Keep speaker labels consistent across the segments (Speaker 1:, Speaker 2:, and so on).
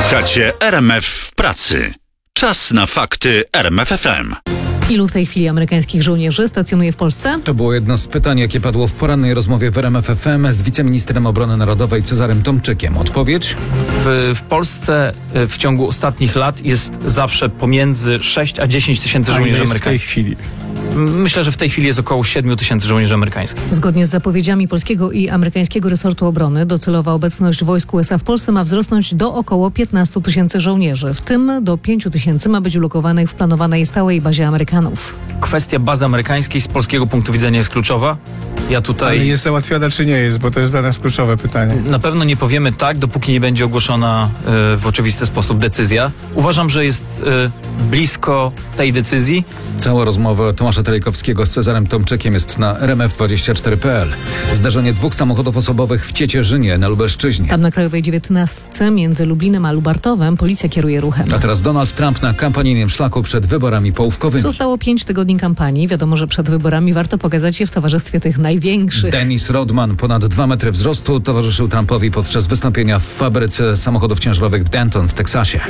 Speaker 1: Słuchacie RMF w pracy. Czas na fakty RMF FM.
Speaker 2: Ilu w tej chwili amerykańskich żołnierzy stacjonuje w Polsce?
Speaker 3: To było jedno z pytań, jakie padło w porannej rozmowie w RMF FM z wiceministrem obrony narodowej Cezarym Tomczykiem. Odpowiedź?
Speaker 4: W Polsce w ciągu ostatnich lat jest zawsze pomiędzy 6 a 10 tysięcy żołnierzy amerykańskich.
Speaker 5: W tej chwili?
Speaker 4: Myślę, że w tej chwili jest około 7 tysięcy żołnierzy amerykańskich.
Speaker 2: Zgodnie z zapowiedziami polskiego i amerykańskiego resortu obrony, docelowa obecność wojsk USA w Polsce ma wzrosnąć do około 15 tysięcy żołnierzy. W tym do 5 tysięcy ma być ulokowanych w planowanej stałej bazie Amerykanów.
Speaker 4: Kwestia bazy amerykańskiej z polskiego punktu widzenia jest kluczowa. Ja tutaj...
Speaker 5: Ale jest załatwiona czy nie jest, bo to jest dla nas kluczowe pytanie.
Speaker 4: Na pewno nie powiemy tak, dopóki nie będzie ogłoszona w oczywisty sposób decyzja. Uważam, że jest blisko tej decyzji.
Speaker 3: Cała rozmowa Tomasza Telejkowskiego z Cezarem Tomczykiem jest na rmf24.pl. Zdarzenie 2 samochodów osobowych w Ciecierzynie na Lubelszczyźnie.
Speaker 2: Tam na Krajowej 19 między Lublinem a Lubartowem policja kieruje ruchem.
Speaker 3: A teraz Donald Trump na kampanijnym szlaku przed wyborami połówkowymi.
Speaker 2: Zostało 5 tygodni kampanii. Wiadomo, że przed wyborami warto pokazać się w towarzystwie tych największych.
Speaker 3: Dennis Rodman, ponad 2 metry wzrostu, towarzyszył Trumpowi podczas wystąpienia w fabryce samochodów ciężarowych w Denton w Teksasie.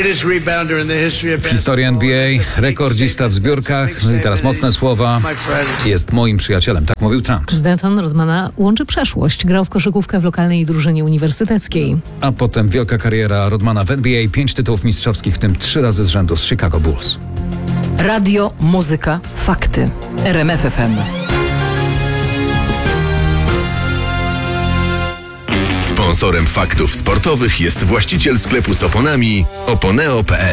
Speaker 3: W historii NBA rekordzista w zbiórkach, no i teraz mocne słowa, jest moim przyjacielem, tak mówił Trump.
Speaker 2: Z Denton Rodmana łączy przeszłość. Grał w koszykówkę w lokalnej drużynie uniwersyteckiej.
Speaker 3: A potem wielka kariera Rodmana w NBA, 5 tytułów mistrzowskich, w tym 3 razy z rzędu z Chicago Bulls.
Speaker 6: Radio, muzyka, fakty. RMF FM.
Speaker 7: Sponsorem faktów sportowych jest właściciel sklepu z oponami Oponeo.pl.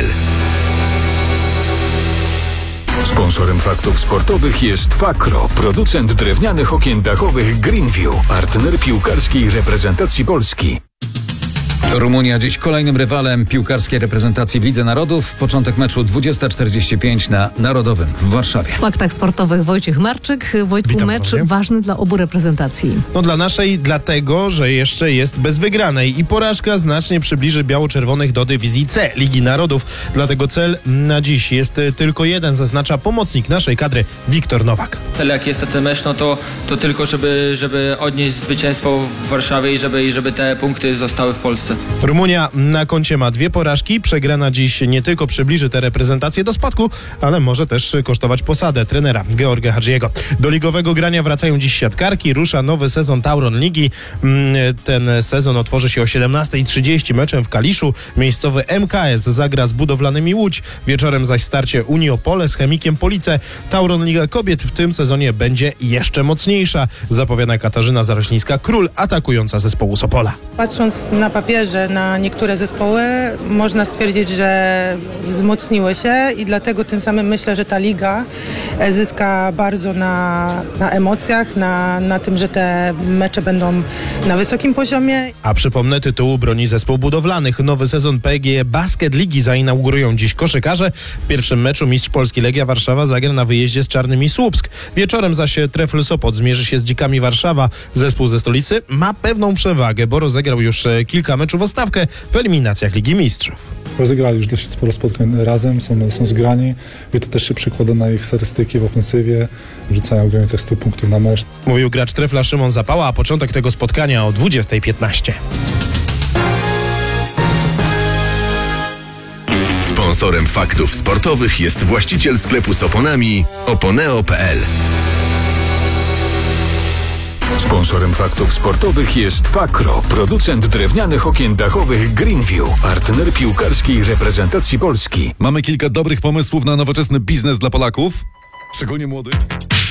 Speaker 8: Sponsorem faktów sportowych jest Fakro, producent drewnianych okien dachowych Greenview, partner piłkarskiej reprezentacji Polski.
Speaker 3: Rumunia dziś kolejnym rywalem piłkarskiej reprezentacji w Lidze Narodów. Początek meczu 20:45 na Narodowym w Warszawie.
Speaker 2: W faktach sportowych Wojciech Marczyk. Wojtku,
Speaker 5: Witam
Speaker 2: mecz
Speaker 5: ponownie.
Speaker 2: ważny dla obu reprezentacji.
Speaker 5: No dla naszej dlatego, że jeszcze jest bez wygranej i porażka znacznie przybliży biało-czerwonych do dywizji C Ligi Narodów. Dlatego cel na dziś jest tylko jeden, zaznacza pomocnik naszej kadry Wiktor Nowak.
Speaker 9: Cel jaki jest ten mecz, no to tylko żeby odnieść zwycięstwo w Warszawie i żeby te punkty zostały w Polsce.
Speaker 5: Rumunia na koncie ma 2 porażki. Przegrana dziś nie tylko przybliży tę reprezentację do spadku, ale może też kosztować posadę trenera Georga Hadžiego. Do ligowego grania wracają dziś siatkarki. Rusza nowy sezon Tauron Ligi. Ten sezon otworzy się o 17:30 meczem w Kaliszu. Miejscowy MKS zagra z Budowlanymi Łódź. Wieczorem zaś starcie Unii Opole z Chemikiem Police. Tauron Liga Kobiet w tym sezonie będzie jeszcze mocniejsza, zapowiada Katarzyna Zarośnińska-Król, atakująca zespołu Sopola.
Speaker 10: Patrząc na papierze na niektóre zespoły, można stwierdzić, że wzmocniły się i dlatego tym samym myślę, że ta liga zyska bardzo na emocjach, na tym, że te mecze będą na wysokim poziomie.
Speaker 5: A przypomnę, tytułu broni zespół budowlanych. Nowy sezon PGE Basket Ligi zainaugurują dziś koszykarze. W pierwszym meczu mistrz Polski Legia Warszawa zagra na wyjeździe z Czarnymi Słupsk. Wieczorem zaś Trefl Sopot zmierzy się z Dzikami Warszawa. Zespół ze stolicy ma pewną przewagę, bo rozegrał już kilka meczów o stawkę w eliminacjach Ligi Mistrzów.
Speaker 11: Rozegrali już dość sporo spotkań razem, są zgrani i to też się przekłada na ich statystyki w ofensywie. Rzucają w granicach 100 punktów na mecz.
Speaker 5: Mówił gracz Trefla Szymon Zapała, a początek tego spotkania o 20:15.
Speaker 7: Sponsorem faktów sportowych jest właściciel sklepu z oponami Oponeo.pl.
Speaker 8: Sponsorem faktów sportowych jest Fakro, producent drewnianych okien dachowych Greenview, partner piłkarskiej reprezentacji Polski.
Speaker 12: Mamy kilka dobrych pomysłów na nowoczesny biznes dla Polaków, szczególnie młodych.